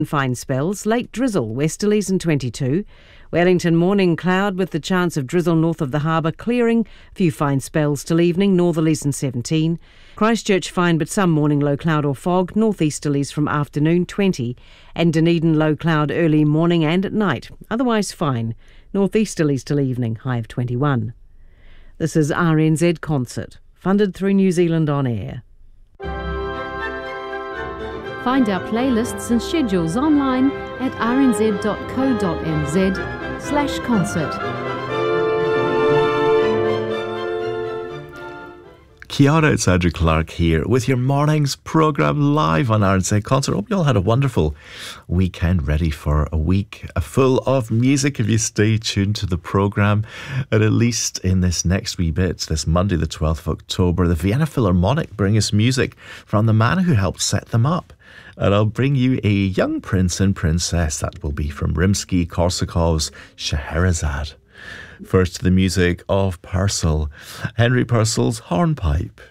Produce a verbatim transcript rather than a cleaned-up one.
Fine spells, late drizzle, westerlies and twenty-two. Wellington morning cloud with the chance of drizzle north of the harbour clearing. Few fine spells till evening, northerlies and seventeen. Christchurch fine but some morning low cloud or fog, northeasterlies from afternoon twenty. And Dunedin low cloud early morning and at night, otherwise fine, northeasterlies till evening, high of twenty-one. This is R N Z Concert, funded through New Zealand On Air. Find our playlists and schedules online at rnz.co.nz slash concert. Kia ora, it's Andrew Clark here with your morning's programme live on R N Z Concert. Hope you all had a wonderful weekend, ready for a week full of music if you stay tuned to the programme. And at least in this next wee bit, this Monday the twelfth of October, the Vienna Philharmonic bring us music from the man who helped set them up. And I'll bring you a young prince and princess. That will be from Rimsky-Korsakov's Scheherazade. First, the music of Purcell, Henry Purcell's Hornpipe.